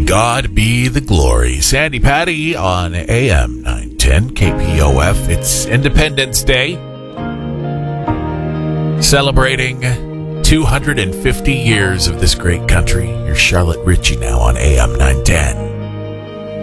God be the glory. Sandy Patty on AM 910 KPOF. It's Independence Day. Celebrating 250 years of this great country. Here's Charlotte Ritchie now on AM 910.